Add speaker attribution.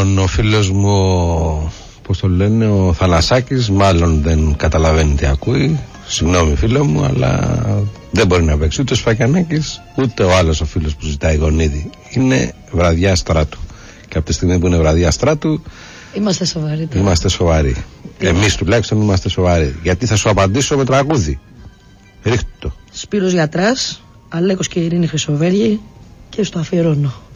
Speaker 1: Λοιπόν, ο φίλος μου, πώς το λένε, ο Θανασάκης, μάλλον δεν καταλαβαίνει τι ακούει. Συγγνώμη φίλο μου, αλλά δεν μπορεί να παίξει ούτε ο Σφακιανάκης, ούτε ο άλλος ο φίλος που ζητάει Γονίδη. Είναι βραδιά στράτου. Και από τη στιγμή που είναι βραδιά στράτου,
Speaker 2: είμαστε σοβαροί.
Speaker 1: Είμαστε σοβαροί. Εμείς τουλάχιστον είμαστε σοβαροί. Γιατί θα σου απαντήσω με τραγούδι. Ρίχτε το.
Speaker 2: Σπύρος Γιατράς, Αλέκος και Ειρήνη Χρυσοβέργη, και στο αφιερώνω.